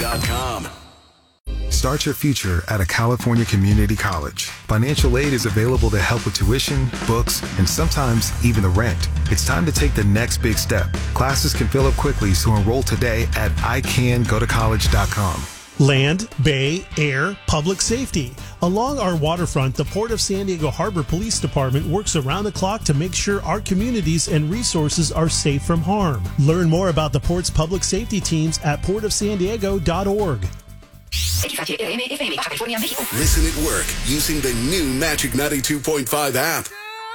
CaliforniaCommunity.com. Start your future at a California community college. Financial aid is available to help with tuition, books, and sometimes even the rent. It's time to take the next big step. Classes can fill up quickly, so enroll today at icangotocollege.com. Land, bay, air, public safety. Along our waterfront, the Port of San Diego Harbor Police Department works around the clock to make sure our communities and resources are safe from harm. Learn more about the Port's public safety teams at portofsandiego.org. Listen at work using the new Magic 92.5 app.